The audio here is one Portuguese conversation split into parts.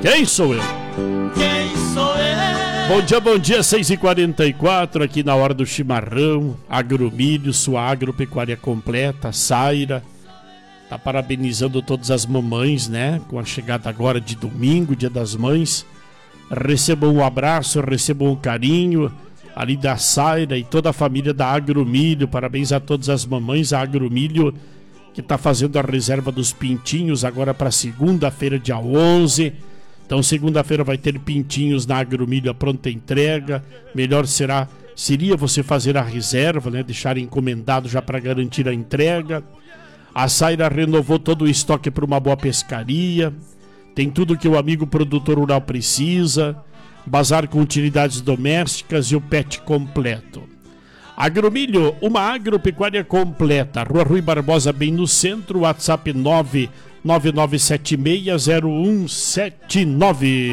Quem sou eu? Quem sou eu? Bom dia, 6h44, aqui na hora do chimarrão, Agromilho, sua agropecuária completa, Saira. Tá parabenizando todas as mamães, né? Com a chegada agora de domingo, Dia das Mães. Recebam um abraço, recebam um carinho ali da Saira e toda a família da Agromilho. Parabéns a todas as mamães, a Agromilho, que tá fazendo a reserva dos pintinhos agora para segunda-feira, dia 11. Então, segunda-feira vai ter pintinhos na Agromilho, a pronta entrega. Melhor seria você fazer a reserva, né? Deixar encomendado já para garantir a entrega. A Saira renovou todo o estoque para uma boa pescaria. Tem tudo que o amigo produtor rural precisa. Bazar com utilidades domésticas e o pet completo. Agromilho, uma agropecuária completa. Rua Rui Barbosa, bem no centro. WhatsApp 999760179.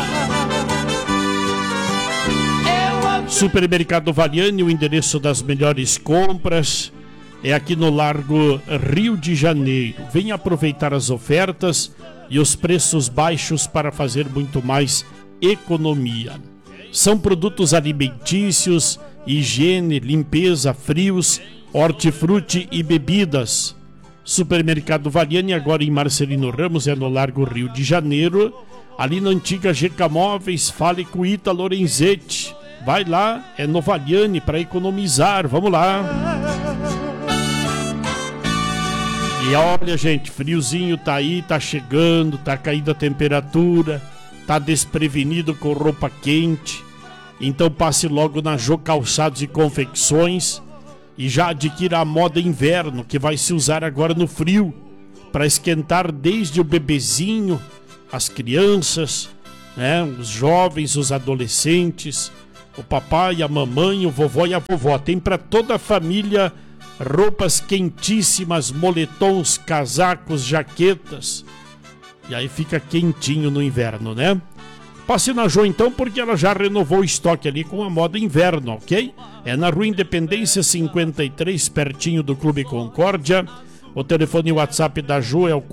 Supermercado Valiani, o endereço das melhores compras é aqui no Largo Rio de Janeiro. Venha aproveitar as ofertas e os preços baixos para fazer muito mais economia. São produtos alimentícios, higiene, limpeza, frios, hortifruti e bebidas. Supermercado Valiani, agora em Marcelino Ramos, é no Largo Rio de Janeiro. Ali na antiga GK Móveis, fale com Ita Lorenzetti. Vai lá, é no Valiani para economizar. Vamos lá. E olha, gente, friozinho tá aí, tá chegando, tá caindo a temperatura, tá desprevenido com roupa quente. Então passe logo na Jô Calçados e Confecções e já adquira a moda inverno, que vai se usar agora no frio, para esquentar desde o bebezinho, as crianças, né, os jovens, os adolescentes, o papai, a mamãe, o vovô e a vovó. Tem para toda a família roupas quentíssimas, moletons, casacos, jaquetas. E aí fica quentinho no inverno, né? Passe na Jô então, porque ela já renovou o estoque ali com a moda inverno, ok? É na Rua Independência 53, pertinho do Clube Concórdia. O telefone e o WhatsApp da Jô é o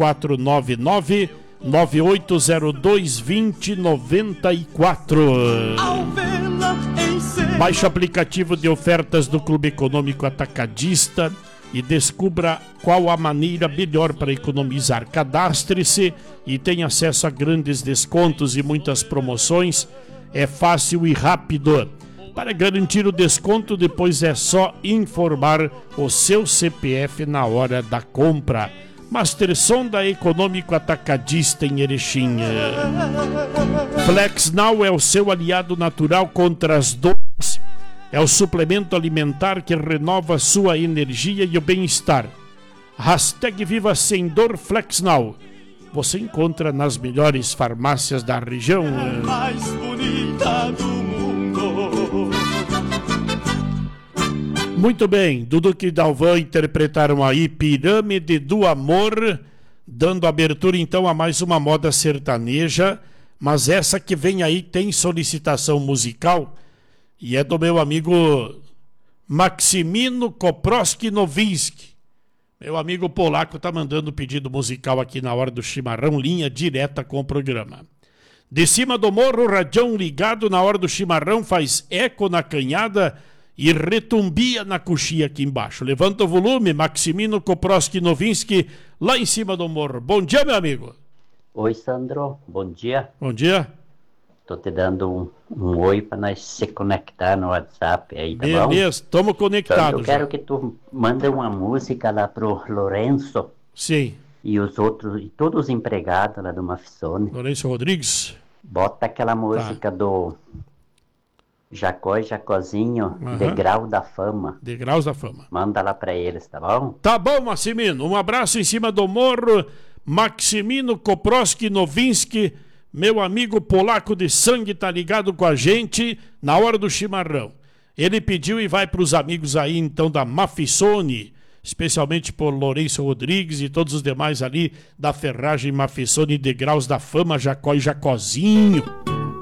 499-9802-2094. Baixe o aplicativo de ofertas do Clube Econômico Atacadista e descubra qual a maneira melhor para economizar. Cadastre-se e tenha acesso a grandes descontos e muitas promoções. É fácil e rápido. Para garantir o desconto, depois é só informar o seu CPF na hora da compra. Master Sonda Econômico Atacadista em Erechim. Flex Now é o seu aliado natural contra as dores. É o suplemento alimentar que renova sua energia e o bem-estar. Hashtag Viva Sem Dor Flex Now. Você encontra nas melhores farmácias da região. Mais bonita do mundo. Muito bem, Duduque e Dalvan interpretaram aí Pirâmide do Amor, dando abertura então a mais uma moda sertaneja, mas essa que vem aí tem solicitação musical e é do meu amigo Maximino Koproski Nowinski. Meu amigo polaco tá mandando pedido musical aqui na hora do chimarrão, linha direta com o programa. De cima do morro, o radião ligado na hora do chimarrão faz eco na canhada e retumbia na coxia aqui embaixo. Levanta o volume, Maximino Koproski Nowinski, lá em cima do morro. Bom dia, meu amigo. Oi, Sandro. Bom dia. Bom dia. Tô te dando um oi para nós se conectar no WhatsApp aí, tá bom? Beleza, estamos conectados. Eu quero que tu mande uma música lá pro Lourenço. Sim. E os outros, e todos os empregados lá do Mafissone. Lourenço Rodrigues. Bota aquela música do Jacó e Jacozinho, Degrau da Fama. Degraus da Fama. Manda lá pra eles, tá bom? Tá bom, Maximino. Um abraço em cima do morro. Maximino Koproski Nowinski, meu amigo polaco de sangue, tá ligado com a gente na hora do chimarrão. Ele pediu e vai pros amigos aí, então, da Mafissone, especialmente por Lourenço Rodrigues e todos os demais ali da Ferragem Mafissone, Degraus da Fama, Jacó e Jacozinho.